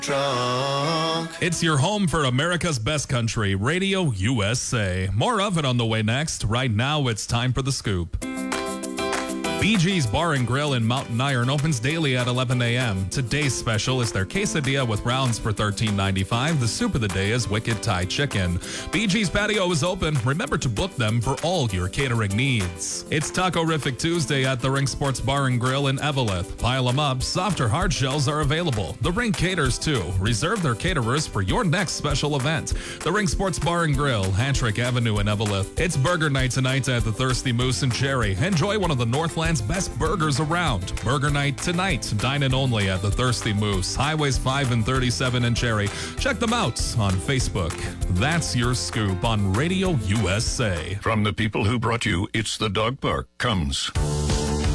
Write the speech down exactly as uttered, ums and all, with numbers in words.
Drunk. It's your home for America's best country, Radio U S A. More of it on the way next. Right now, it's time for The Scoop. Bee Gees Bar and Grill in Mountain Iron opens daily at eleven a.m. Today's special is their quesadilla with rounds for thirteen ninety-five. The soup of the day is Wicked Thai Chicken. Bee Gees Patio is open. Remember to book them for all your catering needs. It's Taco-rific Tuesday at the Ring Sports Bar and Grill in Eveleth. Pile them up. Soft or hard shells are available. The Ring caters too. Reserve their caterers for your next special event. The Ring Sports Bar and Grill, Hantrick Avenue in Eveleth. It's Burger Night tonight at the Thirsty Moose in Cherry. Enjoy one of the Northland's best burgers around. Burger Night tonight. Dine in only at the Thirsty Moose. Highways five and thirty-seven in Cherry. Check them out on Facebook. That's your scoop on Radio U S A. From the people who brought you It's the Dog Park comes